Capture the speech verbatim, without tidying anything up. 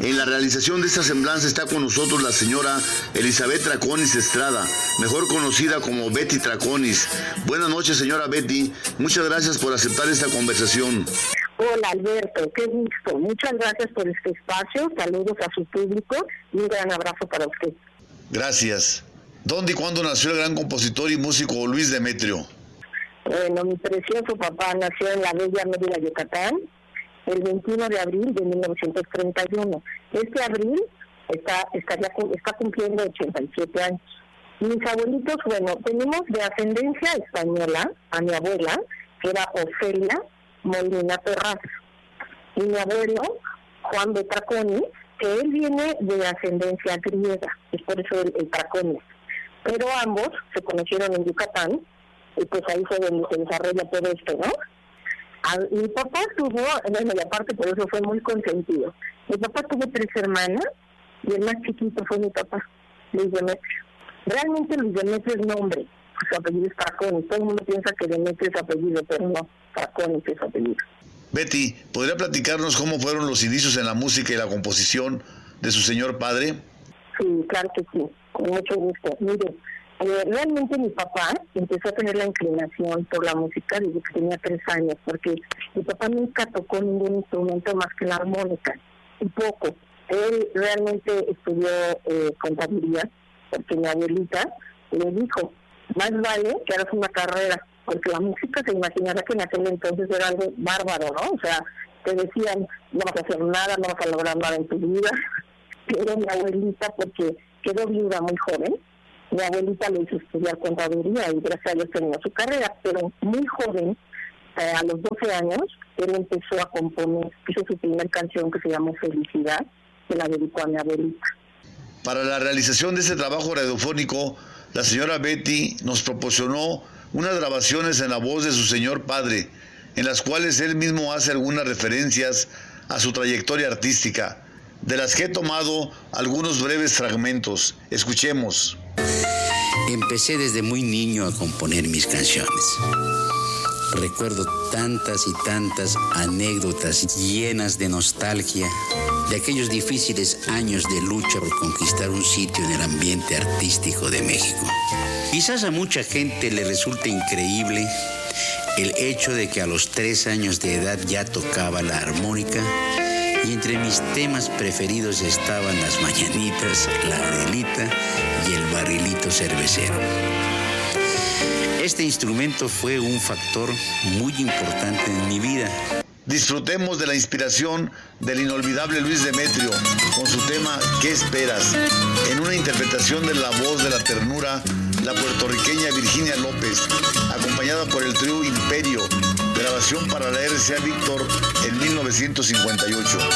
En la realización de esta semblanza está con nosotros la señora Elizabeth Traconis Estrada, mejor conocida como Betty Traconis. Buenas noches, señora Betty. Muchas gracias por aceptar esta conversación. Hola, Alberto, qué gusto. Muchas gracias por este espacio. Saludos a su público y un gran abrazo para usted. Gracias. ¿Dónde y cuándo nació el gran compositor y músico Luis Demetrio? Bueno, mi precioso papá nació en la bella Mérida, Yucatán, el veintiuno de abril de mil novecientos treinta y uno. Este abril está, estaría, está cumpliendo ochenta y siete años. Mis abuelitos, bueno, tenemos de ascendencia española a mi abuela, que era Ofelia Molina Terraz, y mi abuelo, Juan de Traconis, que él viene de ascendencia griega, es por eso el, el Traconis. Pero ambos se conocieron en Yucatán, y pues ahí fue donde se desarrolla todo esto, ¿no? A, mi papá tuvo, bueno, y aparte por eso fue muy consentido. Mi papá tuvo tres hermanas, y el más chiquito fue mi papá, Luis Demetrio. Realmente Luis Demetrio es nombre, su apellido es Traconis. Todo el mundo piensa que Demetrio es apellido, pero no, Traconis es apellido. Betty, ¿podría platicarnos cómo fueron los inicios en la música y la composición de su señor padre? Sí, claro que sí, con mucho gusto. Mire, eh, realmente mi papá empezó a tener la inclinación por la música desde que tenía tres años, porque mi papá nunca tocó ningún instrumento más que la armónica, y poco. Él realmente estudió eh, contaduría, porque mi abuelita le dijo, más vale que hagas una carrera, porque la música se imaginará que en aquel entonces era algo bárbaro, ¿no? O sea, te decían, no vas a hacer nada, no vas a lograr nada en tu vida. Pero mi abuelita, porque quedó viuda muy joven, mi abuelita le hizo estudiar contaduría y gracias a Dios terminó su carrera, pero muy joven, eh, a los doce años, él empezó a componer, hizo su primera canción que se llamó Felicidad, que la dedicó a mi abuelita. Para la realización de este trabajo radiofónico, la señora Betty nos proporcionó unas grabaciones en la voz de su señor padre, en las cuales él mismo hace algunas referencias a su trayectoria artística, de las que he tomado algunos breves fragmentos. Escuchemos. Empecé desde muy niño a componer mis canciones. Recuerdo tantas y tantas anécdotas llenas de nostalgia de aquellos difíciles años de lucha por conquistar un sitio en el ambiente artístico de México. Quizás a mucha gente le resulte increíble el hecho de que a los tres años de edad ya tocaba la armónica y entre mis temas preferidos estaban las mañanitas, la Adelita y el barrilito cervecero. Este instrumento fue un factor muy importante en mi vida. Disfrutemos de la inspiración del inolvidable Luis Demetrio con su tema ¿Qué esperas?, en una interpretación de la voz de la ternura, la puertorriqueña Virginia López, acompañada por el trío Imperio, grabación para la R C A Víctor en mil novecientos cincuenta y ocho.